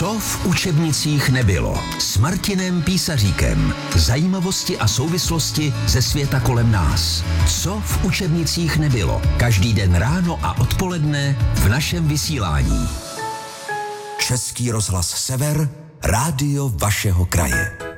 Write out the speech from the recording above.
Co v učebnicích nebylo? S Martinem Písaříkem. Zajímavosti a souvislosti ze světa kolem nás. Co v učebnicích nebylo? Každý den ráno a odpoledne v našem vysílání. Český rozhlas Sever, rádio vašeho kraje.